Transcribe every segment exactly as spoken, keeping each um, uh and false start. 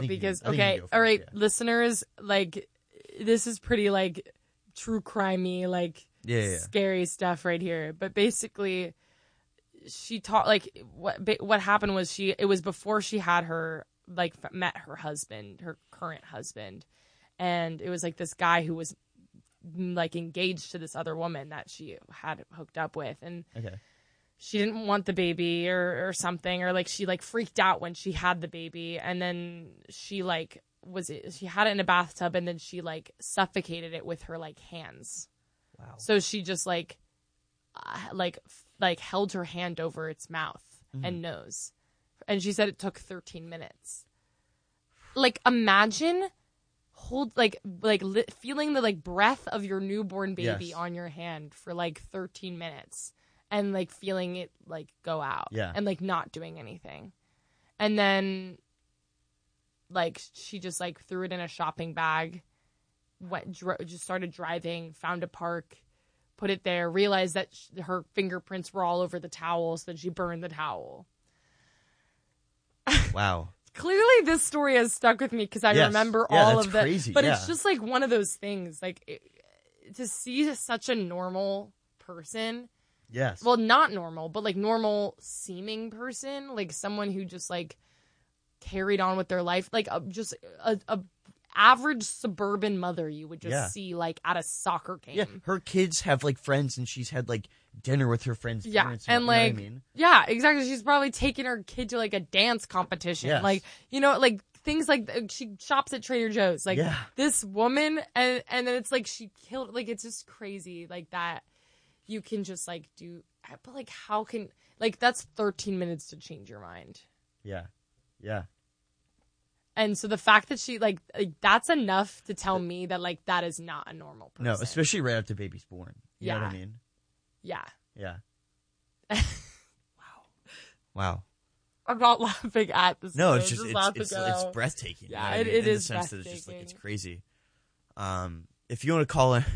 think you because can- I think you okay, can go for all it, right, yeah. listeners, like this is pretty like true crimey, like Yeah, yeah, yeah. scary stuff right here. But basically, she taught like what ba- what happened was she it was before she had her like f- met her husband, her current husband, and it was like this guy who was mm, like engaged to this other woman that she had hooked up with, and Okay. she didn't want the baby or, or something, or like she like freaked out when she had the baby, and then she like was she had it in a bathtub, and then she like suffocated it with her like hands. Wow. So she just like uh, like f- like held her hand over its mouth Mm-hmm. and nose, and she said it took thirteen minutes. Like imagine hold like like li- feeling the like breath of your newborn baby Yes. on your hand for like thirteen minutes. And, like, feeling it, like, go out. Yeah. And, like, not doing anything. And then, like, she just, like, threw it in a shopping bag, went, dro- just started driving, found a park, put it there, realized that sh- her fingerprints were all over the towel, so then she burned the towel. Wow. Clearly, this story has stuck with me because I Yes. remember Yeah, all that's of the... crazy, But yeah. it's just, like, one of those things. Like, it, to see such a normal person... Yes. Well, not normal, but like normal seeming person, like someone who just like carried on with their life, like a, just a, a average suburban mother you would just Yeah. see like at a soccer game. yeah. Her kids have like friends, and she's had like dinner with her friends' Yeah, parents. and you know what I like, mean? yeah, exactly. She's probably taking her kid to like a dance competition, Yes. like you know, like things like uh, she shops at Trader Joe's. Like Yeah. this woman, and and then it's like she killed. Like it's just crazy, like that. You can just like do, but like how can like that's thirteen minutes to change your mind. Yeah. Yeah. And so the fact that she like, like that's enough to tell me that like that is not a normal person. No, especially right after baby's born. You know what I Yeah. mean? Yeah. Yeah. Wow. I'm not laughing at this. No, story, it's I'm just, it's laughing it's, at it's how- breathtaking. you Yeah, know what I it- mean? it In the is sense that it's just like it's breathtaking. crazy. Um, if you want to call in,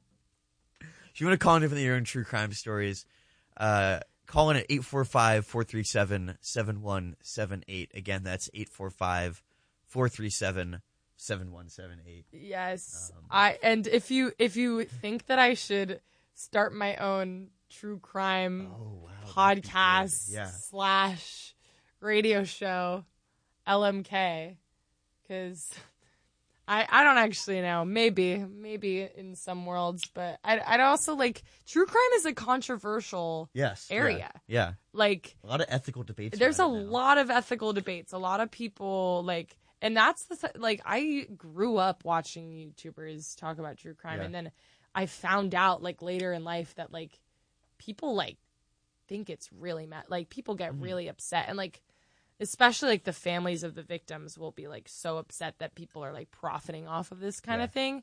if you want to call in for your own true crime stories, uh, call in at eight four five, four three seven, seven one seven eight. Again, that's eight four five, four three seven, seven one seven eight. Yes, Um, I and if you if you think that I should start my own true crime Oh, wow. that'd be good. podcast Yeah. slash radio show, L M K, because I I don't actually know. Maybe maybe in some worlds, but I I'd also like true crime is a controversial Yes. yeah, area. Yeah. Like A lot of ethical debates. there's a around it now. lot of ethical debates. A lot of people like, and that's the th- like I grew up watching YouTubers talk about true crime, Yeah. and then I found out like later in life that like people like think it's really mad. Like people get Mhm. really upset, and like especially like the families of the victims will be like so upset that people are like profiting off of this kind Yeah. of thing.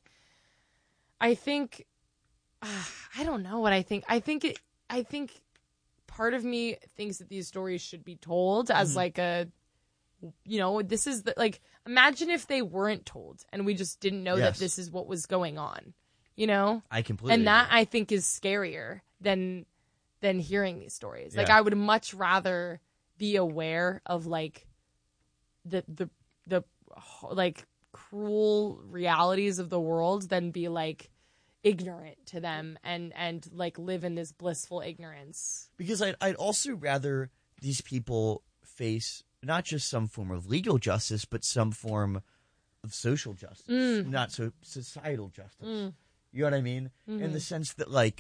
I think uh, I don't know what I think. I think it. I think part of me thinks that these stories should be told as Mhm. like a, you know, this is the like. Imagine if they weren't told and we just didn't know Yes. that this is what was going on. You know, I completely and that agree. I think is scarier than than hearing these stories. Like Yeah. I would much rather be aware of like the the the like cruel realities of the world than be like ignorant to them and and like live in this blissful ignorance. Because I'd, I'd also rather these people face not just some form of legal justice, but some form of social justice, Mm. not so societal justice. Mm. You know what I mean? In Mhm. the sense that, like,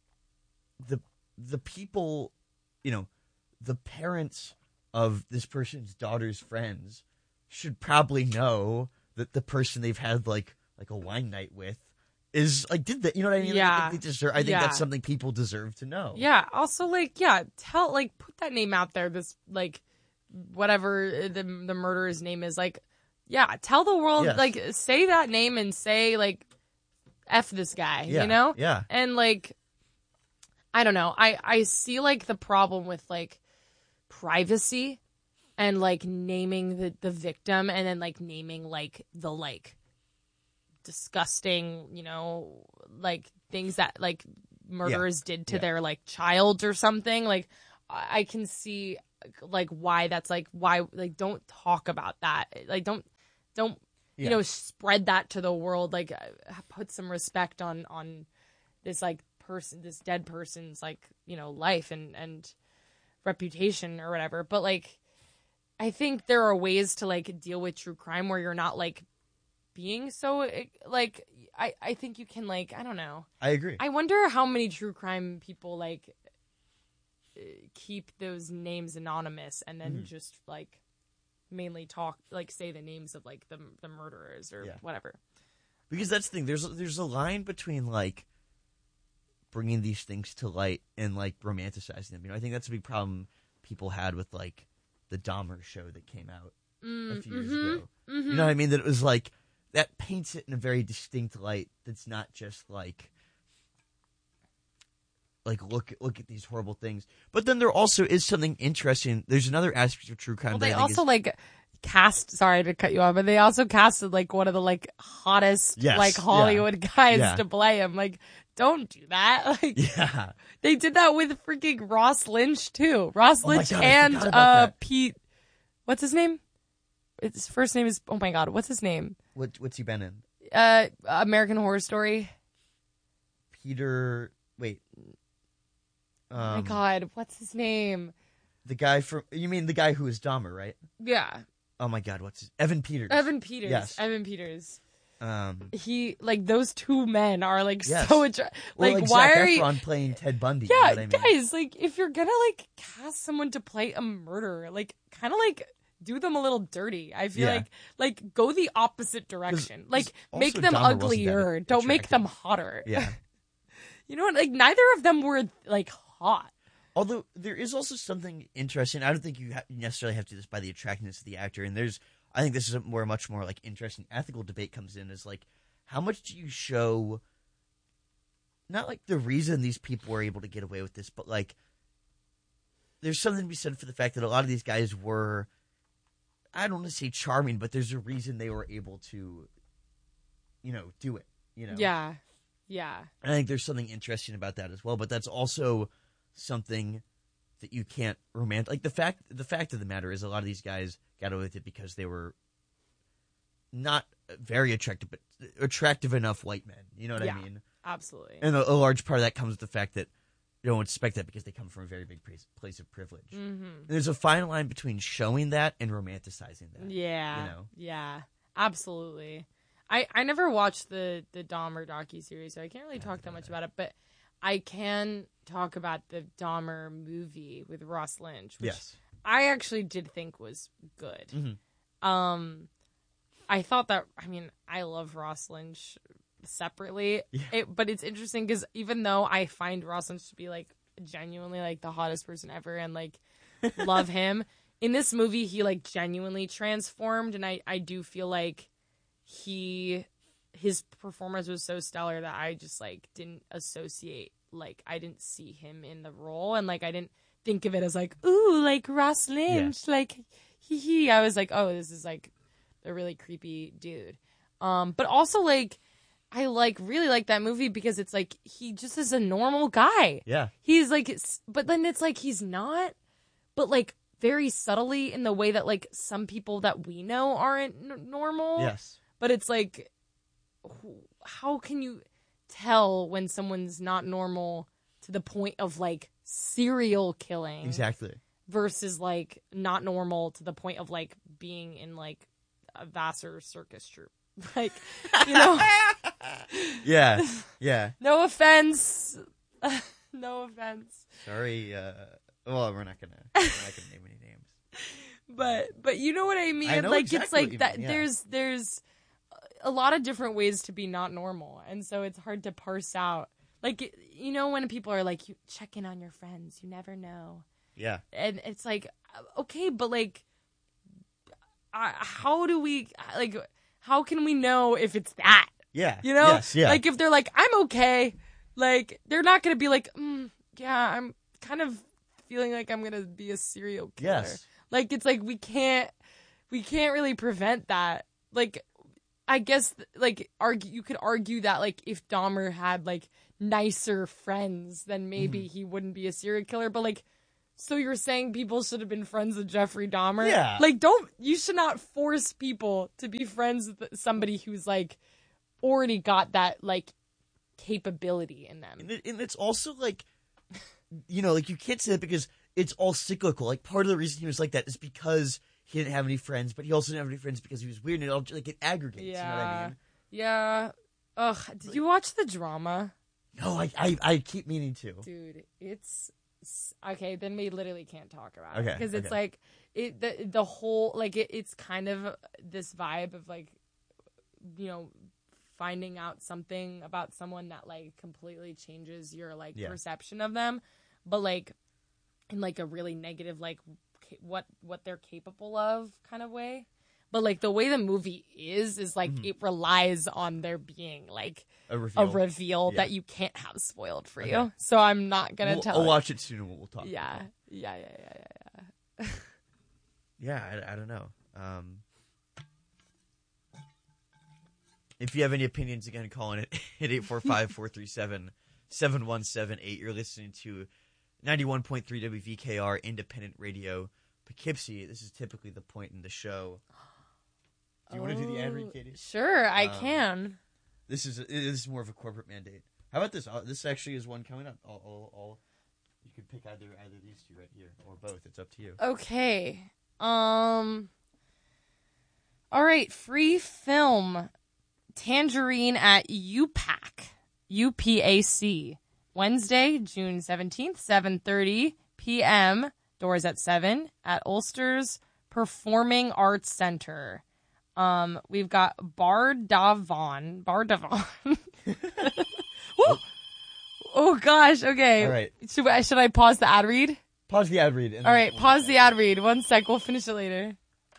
the the people, you know, the parents of this person's daughter's friends should probably know that the person they've had like like a wine night with is like did that. You know what I mean? Yeah. Like, they deserve, I think Yeah. that's something people deserve to know. Yeah. Also, like, yeah, tell like put that name out there. This like whatever the the murderer's name is. Like, yeah, tell the world. Yes. Like, say that name and say like, f this guy. Yeah. You know? Yeah. And like, I don't know. I I see like the problem with like privacy and like naming the the victim and then like naming like the like disgusting, you know, like things that like murderers did to Yeah. their like child or something. Like I I can see like why that's like why like don't talk about that. Like don't don't Yeah. you know spread that to the world. Like uh, put some respect on on this like person, this dead person's like you know life and and reputation or whatever. But like, I think there are ways to like deal with true crime where you're not like being so like. I I think you can like I don't know. I agree. I wonder how many true crime people like keep those names anonymous and then mm-hmm. just like mainly talk like say the names of like the the murderers or yeah. whatever. Because that's the thing. There's there's a line between like bringing these things to light and like romanticizing them. You know, I think that's a big problem people had with like the Dahmer show that came out mm, a few mm-hmm, years ago. Mm-hmm. You know what I mean? That it was like that paints it in a very distinct light. That's not just like like look look at these horrible things. But then there also is something interesting. There's another aspect of true crime. Well, that they I think also is, like cast. Sorry to cut you off, but they also casted like one of the like hottest yes, like Hollywood yeah, guys yeah. to play him. Like, don't do that. Like, yeah, they did that with freaking Ross Lynch too. Ross oh my Lynch God, and I forgot about uh that. Pete. What's his name? His first name is oh my God. What's his name? What what's he been in? Uh, American Horror Story. Peter. Wait. Um, oh my God, what's his name? The guy from you mean the guy who is Dahmer, right? Yeah. Oh my God, what's his Evan Peters? Evan Peters. Yes. Evan Peters. Um, he like those two men are like yes. so attra- well, like, like why Zac are you Efron playing Ted Bundy? Yeah, you know what I mean? guys, like if you're gonna like cast someone to play a murderer, like kind of like do them a little dirty. I feel Yeah. like like go the opposite direction. Like also make them Dahmer wasn't that uglier. Don't make attractive. them hotter. Yeah. You know what? Like neither of them were like hot. Although there is also something interesting. I don't think you ha- necessarily have to do this by the attractiveness of the actor. And there's, I think this is a more, much more like interesting ethical debate comes in is like, how much do you show, not like the reason these people were able to get away with this, but like, there's something to be said for the fact that a lot of these guys were, I don't want to say charming, but there's a reason they were able to, you know, do it, you know? Yeah. Yeah. And I think there's something interesting about that as well, but that's also something that you can't romantic. Like the fact, the fact of the matter is, a lot of these guys got away with it because they were not very attractive, but attractive enough white men. You know what yeah, I mean? Absolutely. And a, a large part of that comes with the fact that you don't expect that because they come from a very big place, place of privilege. Mm-hmm. There's a fine line between showing that and romanticizing that. Yeah. You know? Yeah. Absolutely. I, I never watched the, the Dahmer docuseries, so I can't really talk that much about it, but I can talk about the Dahmer movie with Ross Lynch, which yes. I actually did think was good. Mm-hmm. Um, I thought that, I mean, I love Ross Lynch separately, yeah. it, but it's interesting because even though I find Ross Lynch to be like genuinely like the hottest person ever and like love him, in this movie he like genuinely transformed, and I, I do feel like he his performance was so stellar that I just like didn't associate like I didn't see him in the role, and like I didn't think of it as like ooh like Ross Lynch yeah. like hee hee. I was like, oh, this is like a really creepy dude. Um, but also like I like really like that movie because it's like he just is a normal guy. Yeah, he's like, it's, but then it's like he's not, but like very subtly in the way that like some people that we know aren't n- normal. Yes, but it's like, how can you tell when someone's not normal to the point of like serial killing? Exactly. Versus like not normal to the point of like being in like a Vassar circus troupe. Like, you know. yeah. Yeah. No offense. No offense. Sorry. Uh, well, we're not gonna we're not gonna name any names. But but you know what I mean? I know like exactly it's like what you that mean, yeah. there's there's a lot of different ways to be not normal, and so it's hard to parse out. Like, you know, when people are like, you check in on your friends, you never know. Yeah. And it's like, okay, but like, uh, how do we, like, how can we know if it's that? Yeah. You know? Yes, yeah. Like, if they're like, I'm okay, like, they're not going to be like, mm, yeah, I'm kind of feeling like I'm going to be a serial killer. Yes. Like, it's like, we can't, we can't really prevent that. Like, I guess, like, argue, you could argue that, like, if Dahmer had, like, nicer friends, then maybe mm-hmm. he wouldn't be a serial killer. But, like, So you're saying people should have been friends with Jeffrey Dahmer? Yeah. Like, don't, you should not force people to be friends with somebody who's, like, already got that, like, capability in them. And, it, and it's also, like, you know, like, you can't say that because it's all cyclical. Like, part of the reason he was like that is because he didn't have any friends, but he also didn't have any friends because he was weird, and it all, like, it aggregates, Yeah. you know what I mean? Yeah. Ugh, did you watch the drama? No, I, I, I keep meaning to. Dude, it's... Okay, then we literally can't talk about Okay, it because it's okay. like it the the whole like it, it's kind of this vibe of like, you know, finding out something about someone that like completely changes your like Yeah. perception of them, but like in like a really negative like ca- what what they're capable of kind of way. But like the way the movie is is like it relies on there being like A reveal. a reveal Yeah. that you can't have spoiled for Okay. you. So I'm not gonna We'll, tell. I'll it. watch it soon and we'll, we'll talk. Yeah, yeah, yeah, yeah, yeah, yeah. Yeah, I, I don't know. Um, if you have any opinions, again, call in at eight four five, four three seven, seven one seven eight. You're listening to ninety-one point three W V K R Independent Radio Poughkeepsie. This is typically the point in the show. Do you want to do the ad read, Oh, Katie? Sure, I Um, can. This is this is more of a corporate mandate. How about this? Uh, this actually is one coming up. I'll, I'll, I'll, you could pick either either of these two right here or both. It's up to you. Okay. Um. All right. Free film. Tangerine at U PAC. U P A C. Wednesday, June seventeenth, seven thirty p.m. Doors at seven at Ulster's Performing Arts Center. Um, we've got Bardavon. Bardavon. Oh gosh. Okay. All right. Should I, should I pause the ad read? Pause the ad read. And All then right. we'll Pause get the back. ad read. One sec. We'll finish it later.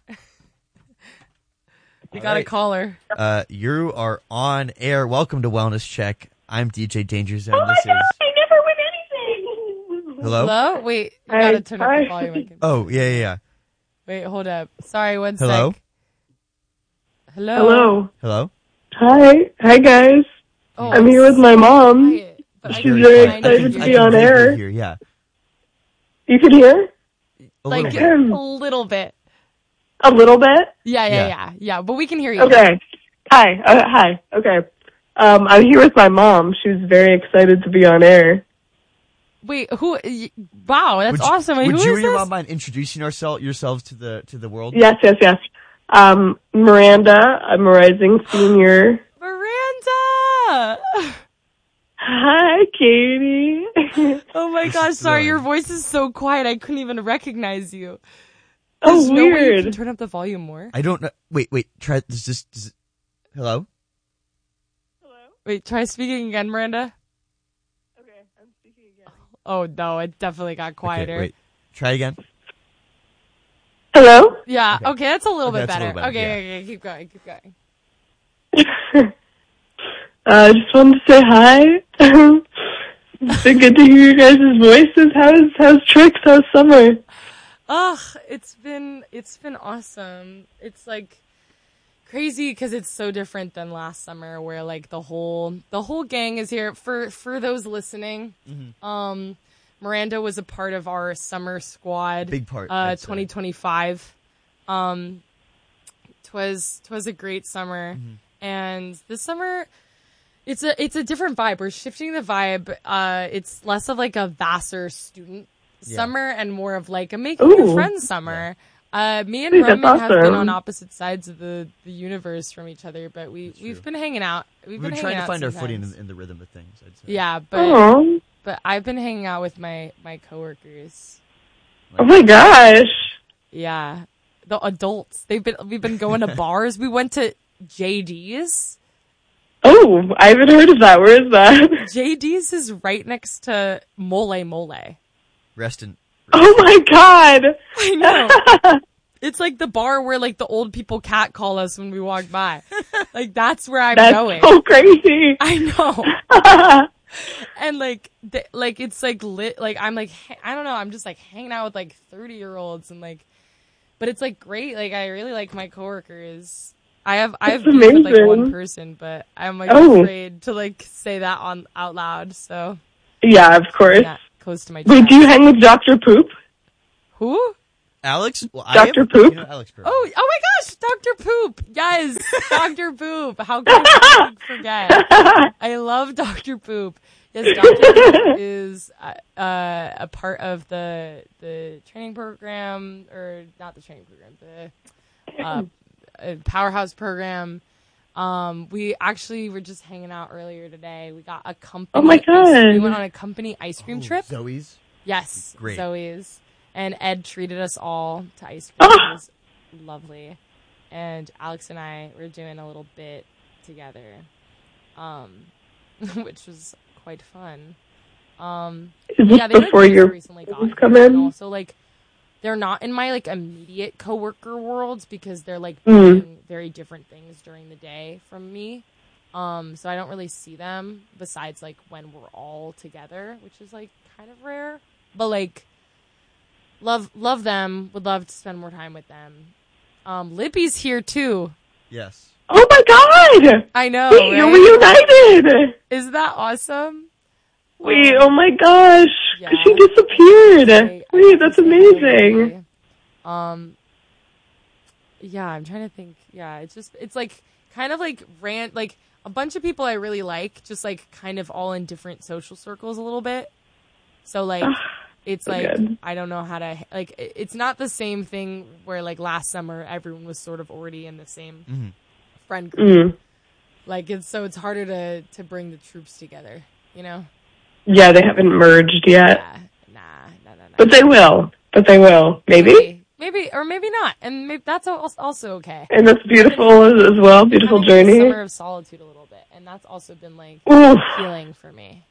We All got right. a caller. Uh, you are on air. Welcome to Wellness Check. I'm D J Danger Zone. Oh my this god, is I never win anything! hello. Hello? Wait. You Hi. gotta turn up the Hi. volume. again. Oh yeah, yeah, yeah. Wait. Hold up. Sorry. One Hello? sec. Hello. Hello. Hello. Hi. Hi, guys. Oh, I'm here with my mom. quiet, but I She's can very kind I of excited can, to I be can on vaguely air. hear, yeah, You can hear? a like little bit. a little bit. A little bit? Yeah, yeah, Yeah. yeah, yeah. But we can hear you. Okay. Hi. Uh, hi. Okay. Um, I'm here with my mom. She's very excited to be on air. Wait. Who? y- Wow. That's Would you, awesome. Wait, would who you is and your this? mom mind introducing ourselves yourselves to the to the world? Yes, yes, yes. Um, Miranda, I'm a rising senior. Miranda. Hi, Katie. Oh my gosh. Sorry, thrilling. your voice is so quiet. I couldn't even recognize you. Oh, There's no way you weird. can turn up the volume more. I don't know. Wait, wait. Try. Does this? Does it, hello. Wait. Try speaking again, Miranda. Okay, I'm speaking again. Oh no, it definitely got quieter. Okay, wait. Try again. Hello? Yeah. Okay. Okay. That's a little Okay, bit that's a better. little better, okay, yeah. okay. Keep going. Keep going. I uh, just wanted to say hi. It's been good to hear you guys' voices. How's how's tricks? How's summer? Ugh, it's been it's been awesome. It's like crazy because it's so different than last summer, where like the whole the whole gang is here. For for those listening, Mm-hmm. um, Miranda was a part of our summer squad. Big part, Uh, I'd say. twenty twenty five. Um, twas twas a great summer, Mm-hmm. and this summer. It's a it's a different vibe. We're shifting the vibe. Uh, it's less of like a Vassar student Yeah. summer and more of like a making new Ooh. friends summer. Uh, me and Hey, that's Roman have been awesome. on opposite sides of the, the universe from each other, but we That's we've true. been hanging out. We've We've been been trying hanging to out find our footing sometimes. in, in the rhythm of things. I'd say. Yeah, but Oh, but I've been hanging out with my my coworkers. oh my gosh. Yeah, the adults. They've been we've been going to bars. We went to J D's. Oh, I haven't heard of that. Where is that? J D's is right next to Mole Mole. Rest in. Oh my god. I know. It's like the bar where like the old people catcall us when we walk by. Like that's where I'm That's going. so crazy. I know. And like, th- like it's like lit. Like I'm like, ha- I don't know. I'm just like hanging out with like thirty year olds and like, but it's like great. Like I really like my coworkers. I have I have That's beef with like one amazing. person, but I'm like Oh. afraid to like say that on out loud. So Yeah, of course. not close to my. Wait, chest. do you hang with Doctor Poop? Who? Alex? Well, Doctor I am, Poop? You know Alex Burrows. Oh, oh my gosh, Doctor Poop. Yes, Doctor Poop. How could I forget? I love Doctor Poop. Yes, Doctor Poop is uh, uh, a part of the the training program, or not the training program, the uh, uh, Powerhouse program. Um, we actually were just hanging out earlier today. We got a company. Oh my ice- God. we went on a company ice cream Oh, trip. Zoe's? Yes, Great. Zoe's. And Ed treated us all to ice cream. Ah! It was lovely. And Alex and I were doing a little bit together, um, which was quite fun. Um, Is this yeah, they like, before just your recently got boys here. come And in? also, like, they're not in my like immediate coworker worlds because they're like Mm. doing very different things during the day from me. Um, so I don't really see them besides like when we're all together, which is like kind of rare. But like, love love them. Would love to spend more time with them. Um, Lippy's here too. Yes. Oh my God! I know. Wait, you're right? reunited! Is that awesome? Wait, Um, oh my gosh! yeah. She disappeared! I- I Wait, got to that's say hi to amazing! Lippy. Um, yeah, I'm trying to think. Yeah, it's just it's like kind of like rant like a bunch of people I really like, just like kind of all in different social circles a little bit. So like it's so like good. I don't know how to like it- it's not the same thing where like last summer everyone was sort of already in the same Mm-hmm. friend group. Mm. Like it's so it's harder to to bring the troops together, you know? Yeah, they haven't merged yet. Yeah, nah, nah, nah, nah. But they will. But they will. Maybe? maybe, maybe, or maybe not, and maybe that's al- also okay. And that's beautiful as, as well. Beautiful Having this journey. summer of solitude a little bit, and that's also been like Ooh. healing for me.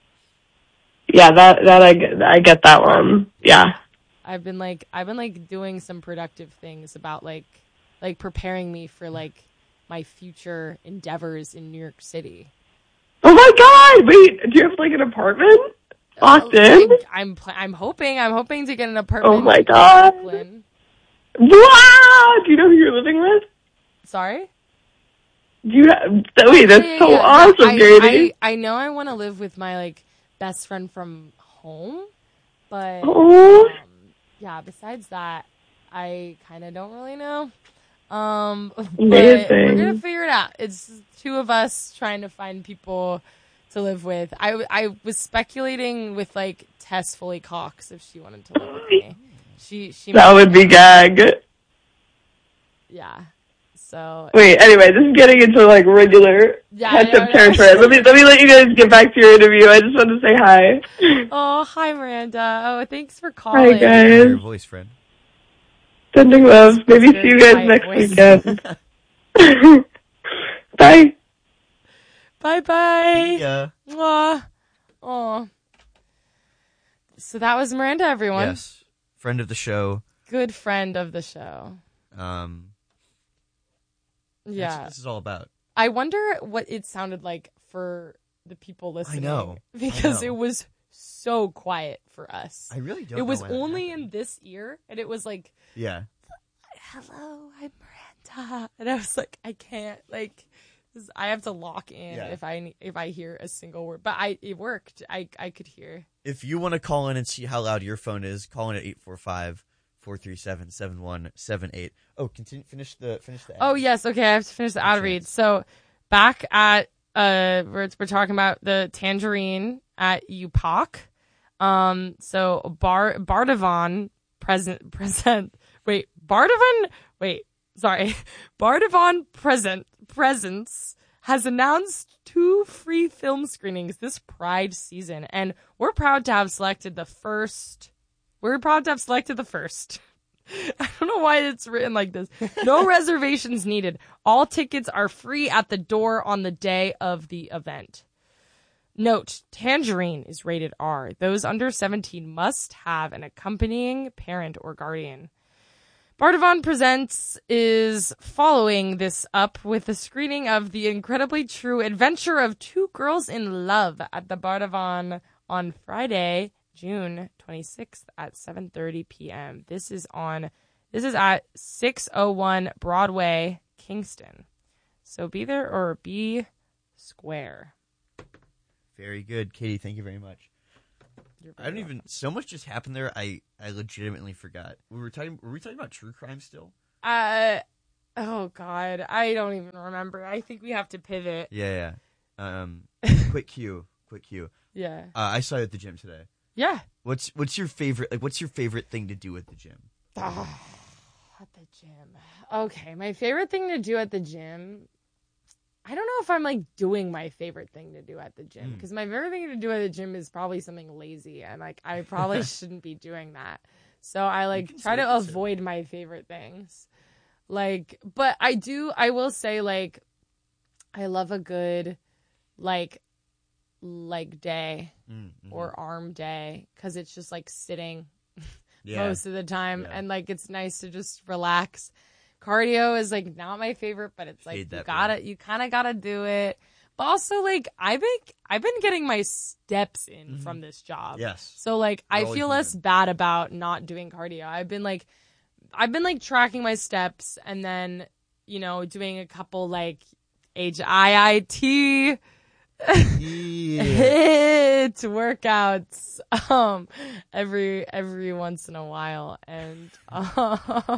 Yeah, that, that I get, I get that one. Yeah. I've been like I've been like doing some productive things about like like preparing me for like my future endeavors in New York City. Oh my God! Wait, do you have like an apartment? Locked in? Like, I'm pl- I'm hoping I'm hoping to get an apartment. Oh my in God. Brooklyn. Wow! Do you know who you're living with? Sorry. Do you have, that, wait, that's Yeah, so yeah, yeah. awesome, I, Katie. I, I know I want to live with my like best friend from home, but Oh. um, yeah. Besides that, I kind of don't really know. Um, but Amazing. we're gonna figure it out. It's two of us trying to find people to live with. I, I was speculating with like Tess Foley Cox if she wanted to live with me. She she That would be gag. yeah. So Wait, anyway, this is getting into like regular Yeah, I know, catch-up I know. territory. Let me let me let you guys get back to your interview. I just wanted to say hi. oh hi Miranda. Oh thanks for Hi calling. Hear your guys. voice, friend. Sending love. Maybe Very see you guys quiet next voice. weekend. Bye. Bye bye. Yeah. Aw. Aw. So that was Miranda, everyone. Yes. Friend of the show. Good friend of the show. Um, that's Yeah. what this is all about. I wonder what it sounded like for the people listening. know. I Because know. it was so quiet for us. I really don't it know was why that only happened. in this ear, and it was like, Yeah. hello, I'm Miranda. And I was like, I can't, like, this, I have to lock in Yeah. if I if I hear a single word. But I it worked. I, I could hear. If you want to call in and see how loud your phone is, call in at eight four five, four three seven, seven one seven eight. Oh, continue. Finish the finish the. ad. Oh, yes. Okay, I have to finish the ad Good read. chance. So back at, uh, we're, we're talking about the Tangerine at U P O C. Um, so Bar Bardavon present present. Wait, Bardavon. Wait, sorry, Bardavon present presents has announced two free film screenings this Pride season, and we're proud to have selected the first. We're proud to have selected the first. I don't know why it's written like this. No reservations needed. All tickets are free at the door on the day of the event. Note, Tangerine is rated R. Those under seventeen must have an accompanying parent or guardian. Bardavon Presents is following this up with a screening of the incredibly true adventure of two girls in love at the Bardavon on Friday, June twenty-sixth at seven thirty p.m. This is on this is at six oh one Broadway, Kingston. So be there or be square. Very good, Katie. Thank you very much. You're I don't very even. So much just happened there. I, I legitimately forgot. We were talking. Were we talking about true crime still? Uh, oh God, I don't even remember. I think we have to pivot. Yeah, yeah. Um, quick cue. Quick cue. Yeah. Uh, I saw you at the gym today. Yeah. What's What's your favorite? Like, what's your favorite thing to do at the gym? Ah, at the gym. Okay, my favorite thing to do at the gym. I don't know if I'm like doing my favorite thing to do at the gym Mm. because my favorite thing to do at the gym is probably something lazy and like I probably shouldn't be doing that. So I like can try say- to you can say avoid my favorite things. Like, but I do, I will say like I love a good like leg day Mm, mhm. or arm day because it's just like sitting yeah. most of the time Yeah. and like it's nice to just relax. Cardio is like not my favorite, but it's like Fade you that gotta bill. you kind of gotta do it. But also like I've been I've been getting my steps in Mhm. from this job. Yes. So like I You're always feel less moving. bad about not doing cardio. I've been like I've been like tracking my steps and then, you know, doing a couple like H I I T Yeah. hit workouts um every every once in a while and uh,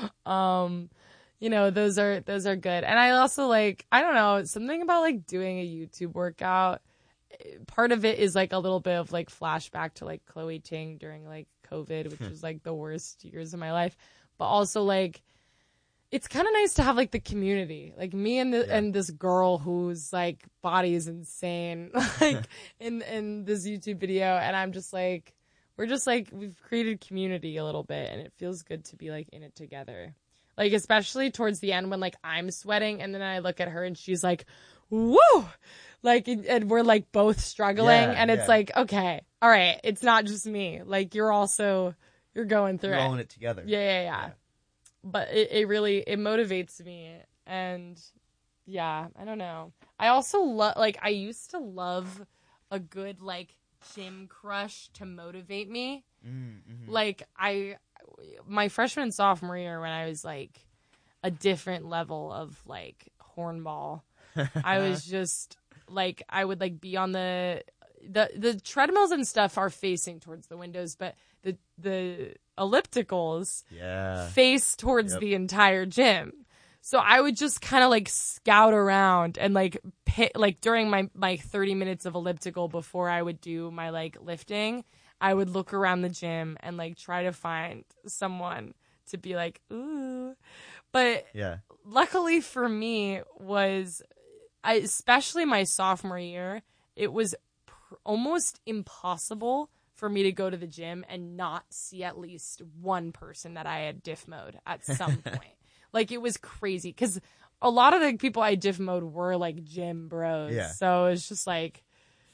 um you know those are those are good. And I also like I don't know something about like doing a YouTube workout. Part of it is like a little bit of like flashback to like Chloe Ting during like COVID, which was like the worst years of my life, but also like it's kind of nice to have like the community, like me and the, Yeah. and this girl whose like body is insane, like in in this YouTube video, and I'm just like, we're just like we've created community a little bit, and it feels good to be like in it together, like especially towards the end when like I'm sweating, and then I look at her and she's like, woo, like and, and we're like both struggling, Yeah, and it's yeah. like okay, all right, it's not just me, like you're also you're going through You're it. all in it together. Yeah, yeah, yeah. But it, it really, it motivates me. And yeah, I don't know. I also love, like, I used to love a good, like, gym crush to motivate me. Mm-hmm. Like, I, my freshman and sophomore year when I was, like, a different level of, like, hornball, I was just, like, I would, like, be on the, the, the treadmills and stuff are facing towards the windows, but the, the ellipticals Yeah. face towards Yep. the entire gym. So I would just kind of like scout around and like pit, like during my, my thirty minutes of elliptical before I would do my like lifting, I would look around the gym and like try to find someone to be like, ooh. But Yeah. luckily for me was, I, especially my sophomore year, it was pr- almost impossible for me to go to the gym and not see at least one person that I had diff mode at some point. Like it was crazy because a lot of the people I diff mode were like gym bros. Yeah. So it's just like,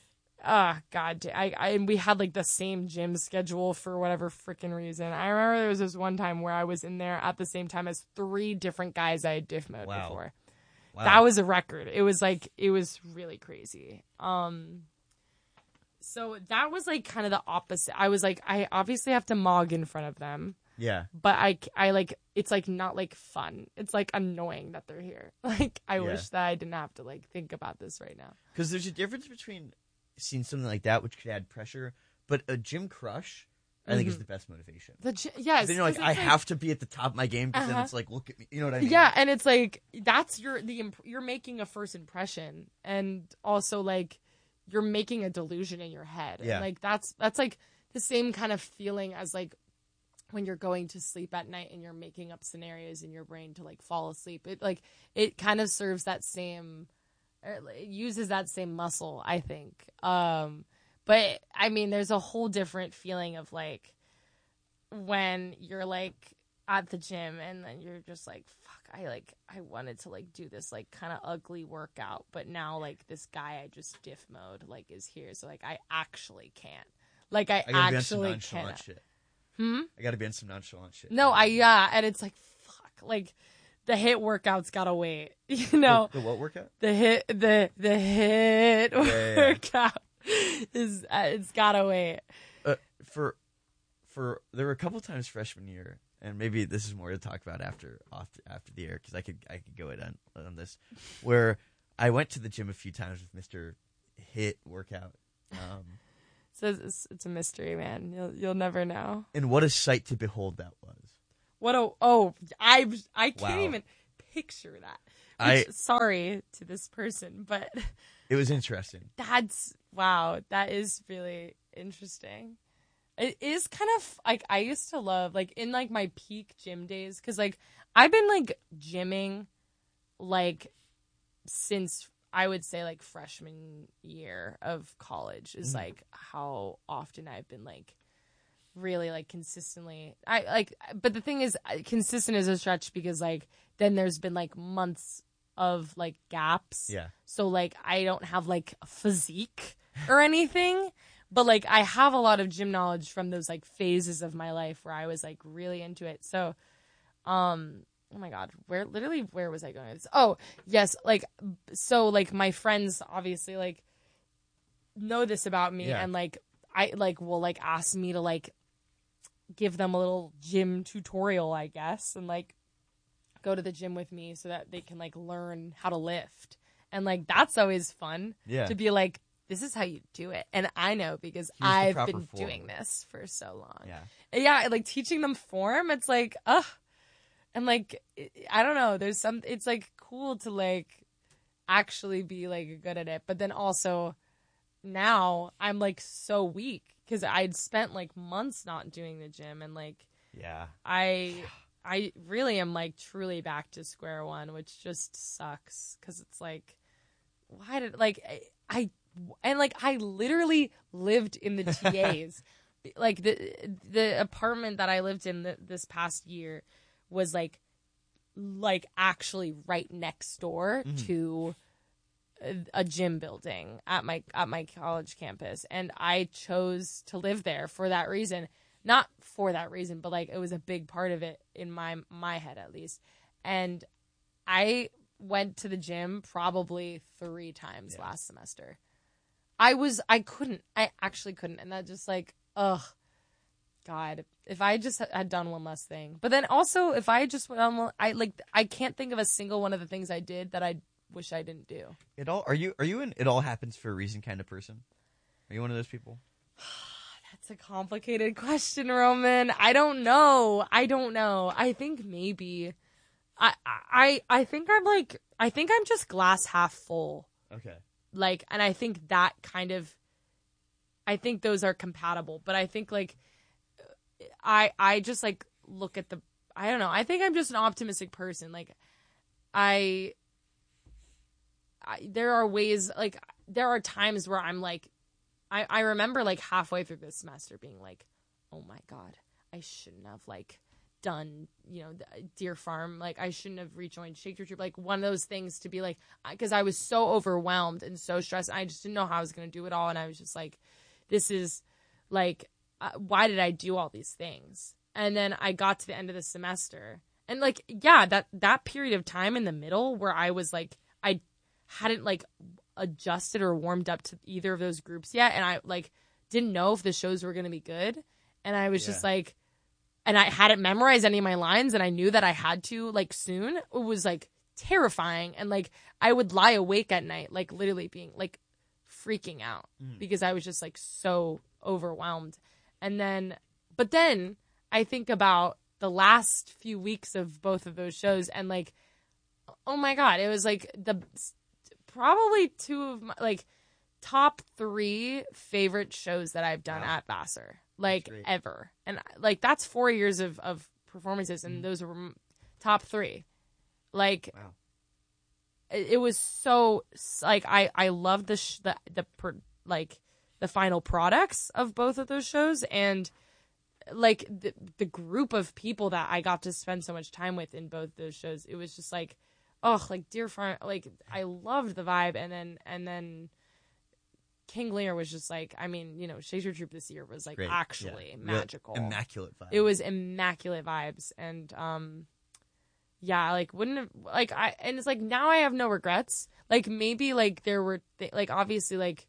ah, God, I, I, and we had like the same gym schedule for whatever freaking reason. I remember there was this one time where I was in there at the same time as three different guys I had diff mode Wow. before. Wow. That was a record. It was like, it was really crazy. Um, so that was like kind of the opposite. I was like, I obviously have to mog in front of them, Yeah. but I, I like, it's like not like fun. It's like annoying that they're here. Like, I Yeah. wish that I didn't have to like think about this right now. Because there's a difference between seeing something like that, which could add pressure, but a gym crush, I think, is Mhm. the best motivation. The gy- yes, Then you're like, 'cause I it's have to be at the top of my game because then Uh-huh. it's like, look at me. You know what I mean? Yeah, and it's like that's your the imp- you're making a first impression, and also like you're making a delusion in your head. Yeah. And, like that's that's like the same kind of feeling as like when you're going to sleep at night and you're making up scenarios in your brain to like fall asleep. It like it kind of serves that same it uses that same muscle, I think. Um but I mean there's a whole different feeling of like when you're like at the gym and then you're just like fuck I like I wanted to like do this like kind of ugly workout, but now like this guy I just diff mode like is here, so like I actually can't like I, I gotta be on some actually nonchalant can't shit. hmm I gotta be on some nonchalant shit. no I yeah and it's like fuck like the hit workout's gotta wait, you know. The, the what workout? The hit, the the hit Yeah, yeah, yeah. workout is uh, it's gotta wait. Uh, for for there were a couple times freshman year, and maybe this is more to talk about after off after the air because I could I could go it on on this, where I went to the gym a few times with Mister Hit Workout. Um, It's a, it's, it's a mystery, man. You'll you'll never know. And what a sight to behold that was. What a oh I I can't Wow. even picture that. I- Which, sorry to this person, but It was interesting. that's wow. That is really interesting. It is kind of like I used to love like in like my peak gym days because like I've been like gymming like since I would say like freshman year of college is like how often I've been like really like consistently I like but the thing is consistent is a stretch because like then there's been like months of like gaps. Yeah. So like I don't have like a physique or anything, but like I have a lot of gym knowledge from those like phases of my life where I was like really into it. So um oh my god, where literally where was I going with this? Oh, yes, like so like my friends obviously like know this about me Yeah. and like I like will like ask me to like give them a little gym tutorial, I guess, and like go to the gym with me so that they can like learn how to lift. And like that's always fun Yeah. to be like this is how you do it. And I know because the I've proper been form. doing this for so long. Yeah. Yeah, like teaching them form, it's like, ugh. And like, I don't know, there's some, it's like cool to like actually be like good at it. But then also now I'm like so weak because I'd spent like months not doing the gym and like Yeah. I, I really am like truly back to square one, which just sucks because it's like, why did, like, I, I, and like I literally lived in the T As. Like the the apartment that I lived in the, this past year was like like actually right next door Mhm. to a, a gym building at my at my college campus, and I chose to live there for that reason. Not for that reason, but like it was a big part of it in my my head at least. And I went to the gym probably three times Yeah. last semester. I was I couldn't I actually couldn't, and that just like ugh, God, if I just had done one less thing. But then also, if I just went on, one- I like, I can't think of a single one of the things I did that I wish I didn't do. It all are you are you an it all happens for a reason kind of person? Are you one of those people? That's a complicated question, Roman. I don't know. I don't know. I think maybe, I, I, I think I'm like, I think I'm just glass half full. Okay. Like, and I think that kind of, I think those are compatible, but I think like, I, I just like look at the, I don't know. I think I'm just an optimistic person. Like, I, I there are ways, like, there are times where I'm like, I, I remember like halfway through this semester being like, oh my God, I shouldn't have like done, you know, the Deer Farm. Like I shouldn't have rejoined Shake Your Troop. Like one of those things to be like, because I was so overwhelmed and so stressed. I just didn't know how I was going to do it all. And I was just like, this is like, uh, why did I do all these things? And then I got to the end of the semester and like, yeah, that, that period of time in the middle where I was like, I hadn't like adjusted or warmed up to either of those groups yet, and I like didn't know if the shows were going to be good, and I was Yeah. just like, and I hadn't memorized any of my lines, and I knew that I had to like soon. It was like terrifying, and like I would lie awake at night like literally being like freaking out Mm. because I was just like so overwhelmed. And then but then I think about the last few weeks of both of those shows, and like, oh my God, it was like the probably two of my like top three favorite shows that I've done Wow. at Vassar, like great. ever. And like that's four years of, of performances, and Mhm. those were m- top three. Like Wow. it, it was so like I I loved the sh- the the per, like the final products of both of those shows, and like the the group of people that I got to spend so much time with in both those shows. It was just like, oh, like Deer Farm, like I loved the vibe, and then and then King Lear was just like, I mean, you know, Shake Your Troop this year was like Great. actually Yeah. Real- magical. Immaculate vibe. It was immaculate vibes, and um, yeah, like wouldn't have like I and it's like now I have no regrets. Like maybe like there were th- like obviously like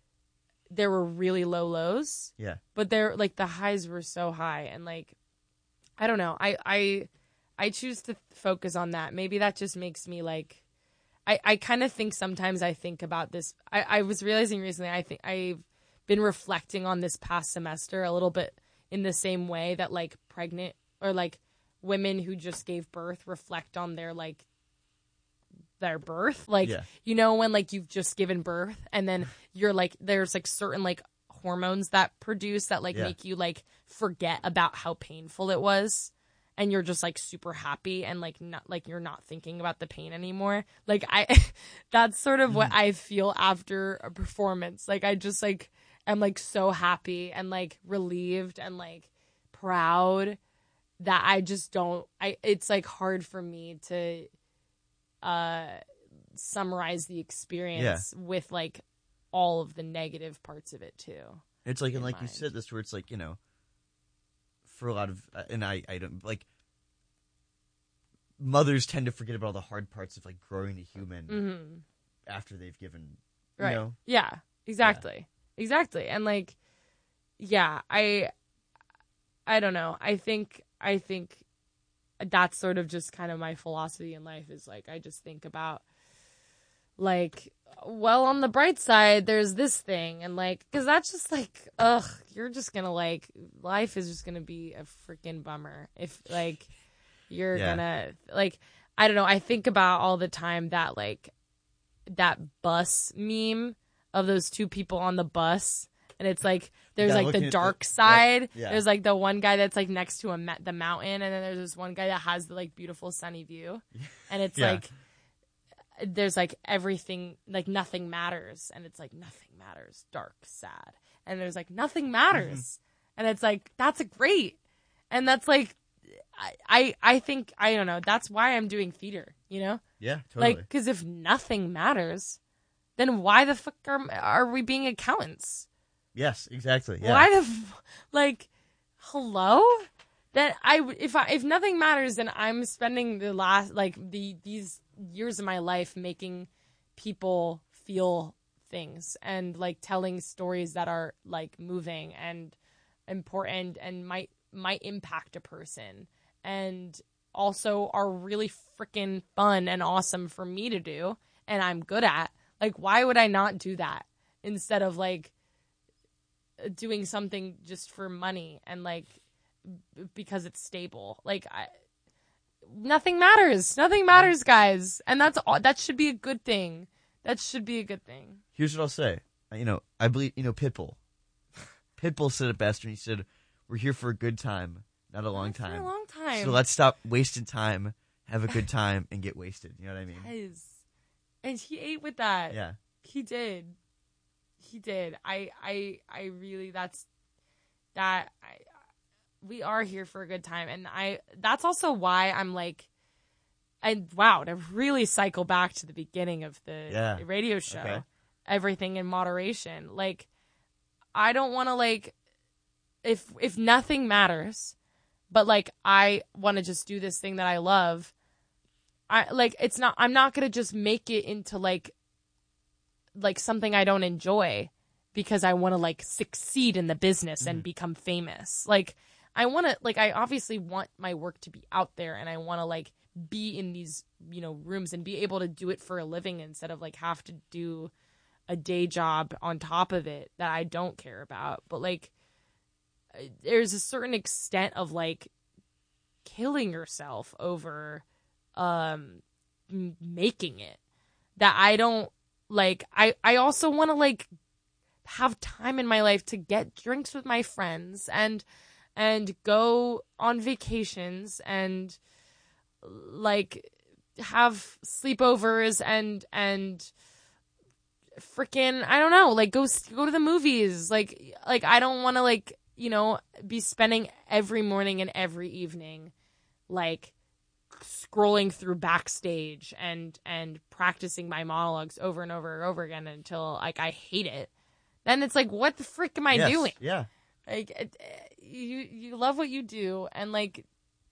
there were really low lows, Yeah. but there like the highs were so high, and like I don't know, I I I choose to focus on that. Maybe that just makes me like I I kind of think sometimes I think about this. I I was realizing recently I think I've been reflecting on this past semester a little bit in the same way that like pregnant or like women who just gave birth reflect on their like their birth. Like, Yeah. you know, when like you've just given birth and then you're like, there's like certain like hormones that produce that like Yeah. make you like forget about how painful it was. And you're just like super happy and like not like you're not thinking about the pain anymore. Like I, that's sort of what I feel after a performance. Like I just like am like so happy and like relieved and like proud that I just don't. I it's like hard for me to uh summarize the experience with like all of the negative parts of it too. It's like, and in like mind. you said, this where it's like, you know, for a lot of, uh, and I, I don't like. Mothers tend to forget about all the hard parts of like growing a human Mm-hmm. after they've given, you Right. know. Yeah, exactly. Exactly. And like, yeah, I, I don't know. I think, I think that's sort of just kind of my philosophy in life is like, I just think about like, well, on the bright side, there's this thing. And like, cause that's just like, ugh, you're just gonna like, life is just gonna be a freaking bummer if like, you're Yeah. gonna like, I don't know. I think about all the time that like, that bus meme of those two people on the bus, and it's like there's Yeah, like looking the at dark the- side. yep, yeah. There's like the one guy that's like next to a ma- the mountain, and then there's this one guy that has the like beautiful sunny view, and it's Yeah. like there's like everything like nothing matters, and it's like nothing matters, dark, sad, and there's like nothing matters, Mm-hmm. and it's like that's a great, and that's like I I I think I don't know. That's why I'm doing theater, you know. Yeah, totally. Like, because if nothing matters, then why the fuck are, are we being accountants? yes, exactly. Yeah. Why the f- like, hello? Then I if I if nothing matters, then I'm spending the last like the these years of my life making people feel things and like telling stories that are like moving and important and might might impact a person and also are really freaking fun and awesome for me to do and I'm good at. Like, why would I not do that instead of like doing something just for money and like b- because it's stable? Like, I, nothing matters. Nothing matters, guys, and that's all. That should be a good thing. That should be a good thing. Here's what I'll say. You know, I believe, you know, Pitbull. Pitbull said it best when he said, "We're here for a good time, not a long For time. a long time. So let's stop wasting time, have a good time, and get wasted." You know what I mean? Yes. And he ate with that. Yeah. He did. He did. I I I really that's that I we are here for a good time and I that's also why I'm like and wow, to really cycle back to the beginning of the Yeah. radio show. Okay. Everything in moderation. Like I don't want to like if if nothing matters, but like I want to just do this thing that I love. I like it's not I'm not going to just make it into like like something I don't enjoy because I want to like succeed in the business and become famous. Like I want to like I obviously want my work to be out there and I want to like be in these, you know, rooms and be able to do it for a living instead of like have to do a day job on top of it that I don't care about. But like there's a certain extent of like killing yourself over um m- making it that I don't like I I also want to like have time in my life to get drinks with my friends and and go on vacations and like have sleepovers and and freaking I don't know like go go to the movies like like I don't want to like you know be spending every morning and every evening like scrolling through Backstage and and practicing my monologues over and over and over again until like I hate it. Then it's like, what the frick am I Yes, doing? Yeah. Like it, you you love what you do, and like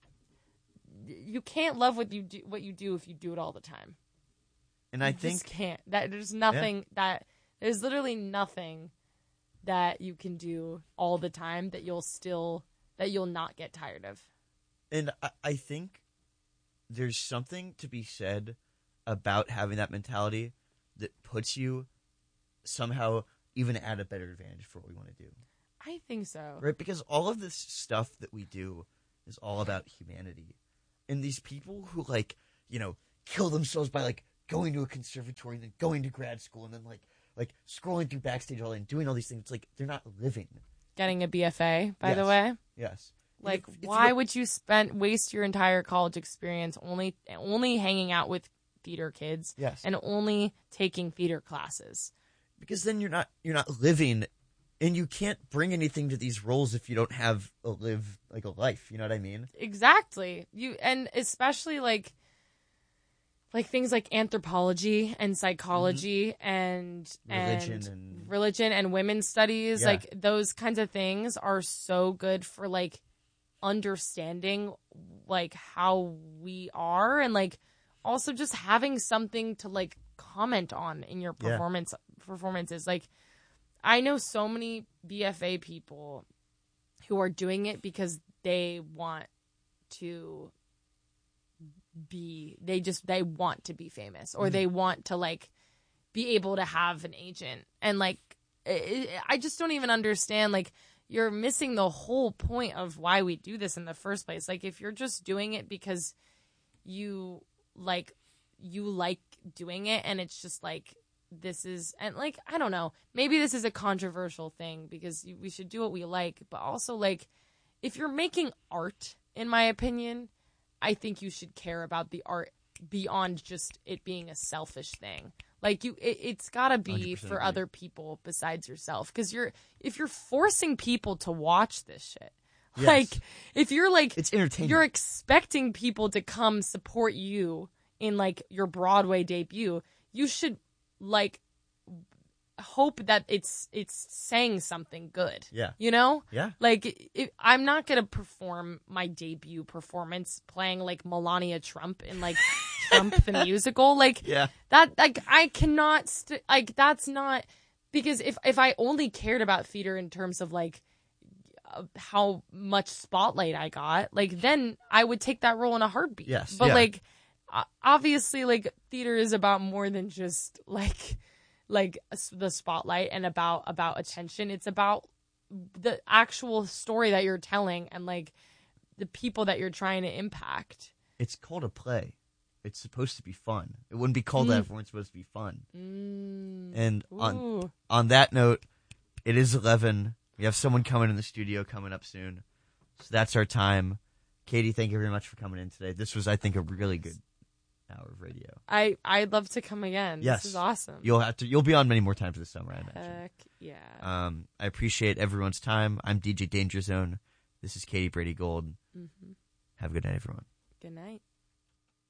you can't love what you do what you do if you do it all the time. And I You think just can't. That there's nothing that there's literally nothing that you can do all the time that you'll still that you'll not get tired of. And I, I think there's something to be said about having that mentality that puts you somehow even add a better advantage for what we want to do. I think so. Right? Because all of this stuff that we do is all about humanity. And these people who, like, you know, kill themselves by, like, going to a conservatory and then going to grad school and then, like, like scrolling through Backstage all day and doing all these things, it's like, they're not living. Getting a B F A, by Yes. the way. Yes. Like, If- if why you're- would you spend waste your entire college experience only only hanging out with theater kids Yes. and only taking theater classes? Because then you're not you're not living, and you can't bring anything to these roles if you don't have a live like a life. You know what I mean? Exactly. You and especially like like things like anthropology and psychology and Mm-hmm. Religion and, and- religion and women's studies, Yeah. like those kinds of things are so good for like understanding like how we are, and like also just having something to like comment on in your Yeah. performance performances. Like I know so many B F A people who are doing it because they want to be they just they want to be famous, or Mm-hmm. they want to like be able to have an agent, and like it, I just don't even understand, like you're missing the whole point of why we do this in the first place. Like if you're just doing it because you like you like doing it, and it's just like this is, and like I don't know, maybe this is a controversial thing because you, we should do what we like, but also like if you're making art, in my opinion, I think you should care about the art beyond just it being a selfish thing. Like you, it, it's gotta be one hundred percent for agree. other people besides yourself. Because you're, if you're forcing people to watch this shit, Yes. like if you're like, It's entertainment. you're expecting people to come support you in like your Broadway debut, you should like hope that it's it's saying something good. Yeah. You know? Yeah. Like, if, I'm not going to perform my debut performance playing, like, Melania Trump in, like, Trump the musical. Like, Yeah. that, like, I cannot, st- like, that's not, because if, if I only cared about theater in terms of, like, uh, how much spotlight I got, like, then I would take that role in a heartbeat. Yes, But, yeah. like, uh, obviously, like, theater is about more than just, like, like the spotlight and about about attention. It's about the actual story that you're telling and like the people that you're trying to impact. It's called a play. It's supposed to be fun. It wouldn't be called that if it weren't supposed to be fun. Mm. And on Ooh. on that note, it is eleven. We have someone coming in the studio coming up soon. So that's our time. Katie, thank you very much for coming in today. This was, I think, a really good hour of radio. I I'd love to come again. Yes. This is awesome. You'll have to. You'll be on many more times this summer, I imagine. Heck yeah. Um, I appreciate everyone's time. I'm D J Danger Zone. This is Katie Brady Gold. Mm-hmm. Have a good night, everyone. Good night.